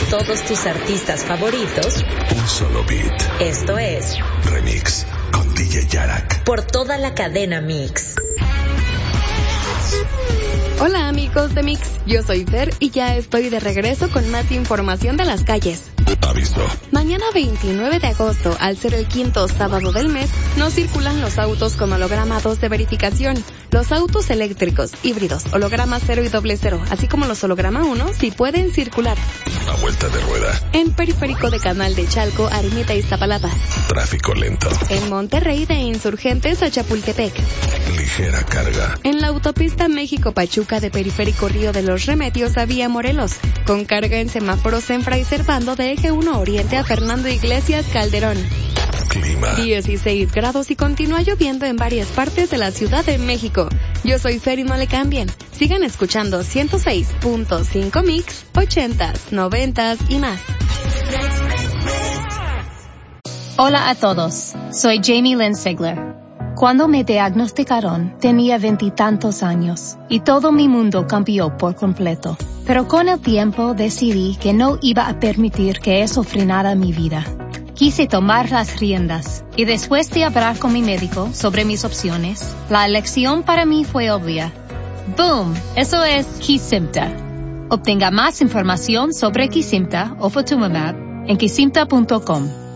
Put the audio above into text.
todos tus artistas favoritos. Un solo beat. Esto es Remix con DJ Yarak. Por toda la cadena Mix. Hola amigos de Mix, yo soy Fer y ya estoy de regreso con más información de las calles. Aviso. Mañana 29 de agosto, al ser el quinto sábado del mes, no circulan los autos con holograma 2 de verificación. Los autos eléctricos, híbridos, holograma 0 y 00, así como los holograma 1, sí pueden circular. A vuelta de rueda. En Periférico de Canal de Chalco, Arenita y Iztapalapa. Tráfico lento. En Monterrey de Insurgentes a Chapultepec. Ligera carga. En la autopista México-Pachuca de Periférico Río de los Remedios a Vía Morelos, con carga en semáforos en Fray Servando de Eje 1 Oriente a Fernando Iglesias Calderón. Clima. 16 grados y continúa lloviendo en varias partes de la Ciudad de México. Yo soy Fer y no le cambien. Sigan escuchando 106.5 Mix, 80s, 90s y más. Hola a todos, soy Jamie Lynn Sigler. Cuando me diagnosticaron, tenía 20 y tantos años, y todo mi mundo cambió por completo. Pero con el tiempo decidí que no iba a permitir que eso frenara mi vida. Quise tomar las riendas, y después de hablar con mi médico sobre mis opciones, la elección para mí fue obvia. ¡Boom! Eso es Kesimpta. Obtenga más información sobre Kesimpta o Ofatumumab en kesimpta.com.